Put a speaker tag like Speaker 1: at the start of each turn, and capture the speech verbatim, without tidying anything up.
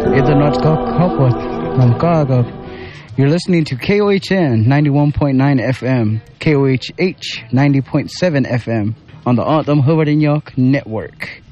Speaker 1: Idhanotko Kopwath Namkaga. You're listening to K O H N ninety-one point nine F M, K O H H ninety point seven F M on the Autumn Hubbard and York Network.